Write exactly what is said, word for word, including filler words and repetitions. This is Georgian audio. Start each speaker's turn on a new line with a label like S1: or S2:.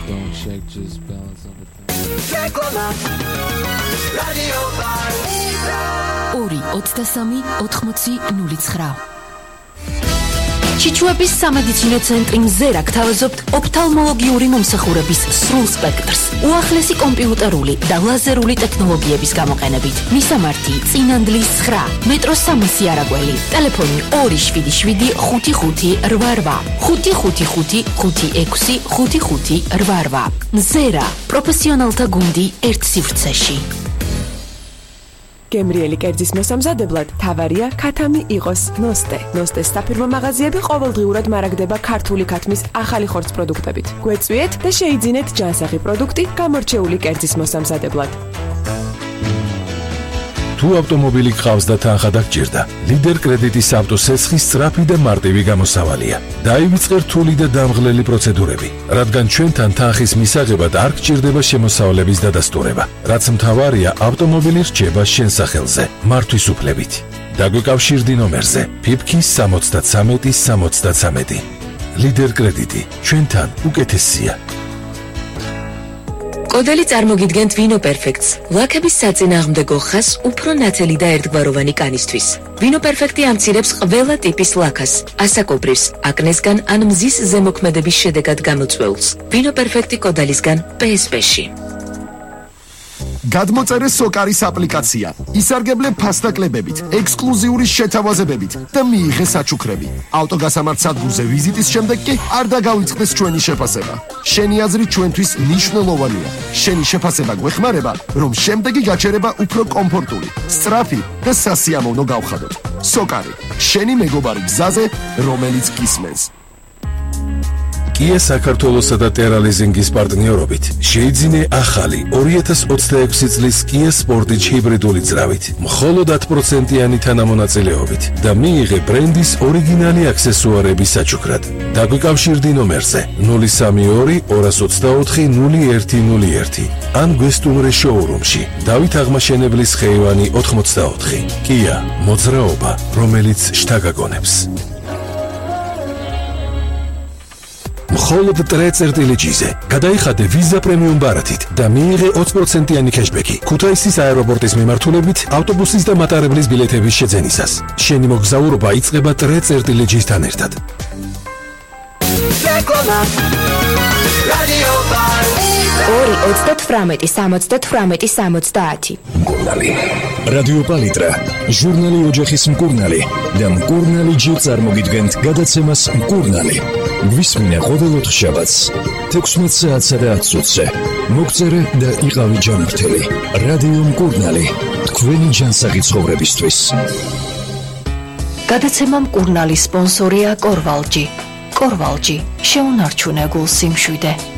S1: Don't shake, just balance on the
S2: ორი ოცდასამი ოთხმოცი ნული ცხრა ჩიჩუების სამედიცინო ცენტრი მზერა გთავაზობთ ოფთალმოლოგიური მომსახურების სრულ სპექტრს უახლესი კომპიუტერული და ლაზერული ტექნოლოგიების გამოყენებით მისამართი წინანდლის ცხრა მეტროს სამასი არაგველი ტელეფონი ორი შვიდი შვიდი ხუთი ხუთი რვა რვა ხუთი ხუთი ხუთი ხუთი ექვსი ხუთი ხუთი რვა რვა მზერა პროფესიონალთა გუნდი ერთ სივრცეში
S3: გემრიელი კერძის მოსამზადებლად თავარია ქათამი იყოს ნოსტე. ნოსტეს საფირმო მაღაზიები ყოველდღიურად მარაგდება ქართული ქათმის ახალი ხორცს პროდუქტებით. გვეწვიეთ და შეიძინეთ ჯანსაღი პროდუქტი გამორჩეული კერძის მოსამზადებლად.
S4: თუ ავტომობილი გყავს და თანხა დაგჭირდა, ლიდერ კრედიტის ავტოსესხის სწრაფი და მარტივი გამოსავალია. დაივიწყე რთული და დამღლელი პროცედურები, რადგან ჩვენთან თანხის მისაღებად არ გჭირდება შემოსავლების დადასტურება. რაც მთავარია, ავტომობილი რჩება შენ სახელზე, მართვის უფლებით. დაგვეკავშირდი ნომერზე ფიფქი სამოცდათრამეტი სამოცდათრამეტი. ლიდერ კრედიტი, ჩვენთან უკეთესია.
S2: კოდელი წარმოგიდგენთ ვინო პერფექტს, ლაქების საწინააღმდეგო ხაზს უფრო ნათელი და ერთგვაროვანი კანისთვის. ვინო პერფექტი ამცირებს ყველა ტიპის ლაქას, ასაკობრივს, აკნესგან ან მზის ზემოქმედების შედეგად გამოწვეულს. ვინო პერფექტი კოდალისგან პე ეს პე-ში.
S5: გადმოწერე სოკარის აპლიკაცია, ისარგებლე ფასდაკლებებით, ექსკლუზიური შეთავაზებებით და მიიღე საჩუქრები. ავტოგასამართ სადგურზე ვიზიტის შემდეგ კი არ დაგავიწყდეს ჩვენი შეფასება. შენი აზრი ჩვენთვის მნიშვნელოვანია. შენი შეფასება გვეხმარება, რომ შემდეგი გაჩერება უფრო კომფორტული, სწრაფი და სასიამოვნო გავხადოთ. სოკარი, შენი მეგობარი გზაზე, რომელიც გისმენს.
S4: Kia საქართველოსა და ტერალიზინგის პარტნიორობით შეიძინე ახალი ორი ათას ოცდაექვსი წლის Kia Sportage ჰიბრიდული ძრავით, მხოლოდ ათი პროცენტიანი თანამონაწილეობით და მიიღე ბრენდის ორიგინალი აქსესუარები საჩუქრად. დაგვიკავშირდი ნომერზე ნული სამი ორი ორას ოცდაოთხი ნული ერთი ნული ერთი ან გვესტუმრე შოურუმში დავით აღმაშენებლის ხეივანი ოთხმოცდაოთხი. Kia, მოძრაობა, რომელიც შთაგაგონებს. მხოლოდ ტრეწერტილეჯიზე გადაიხადე ვიზა პრემიუმ ბარათით და მიიღე ოცი პროცენტიანი ქეშბექი ქუთაისის აეროპორტის მიმართულებით ავტობუსის და მატარებლის ბილეთების შეძენისას. შენი მოგზაურობა იწყება ტრეწერტილეჯისთან ერთად.
S2: ორი ოცდათვრამეტი სამოცდათვრამეტი სამოცდაათი.
S6: მკურნალი. რადიო პალიტრა, ჟურნალი ოჯახის მკურნალი და მკურნალი ჯერ წარმოგიდგენთ გადაცემას მკურნალი. გვისმინე ყოველდღე შაბათს თექვსმეტ საათსა და ათი წუთზე. მოგწერე და იყავი ჯანმრთელი. რადიო მკურნალი, თქვენი ჯანსაღი ცხოვრებისთვის.
S2: გადაცემა მკურნალი სპონსორია კორვალჯი. კორვალჯი, შეუნარჩუნე გულ სიმშვიდე.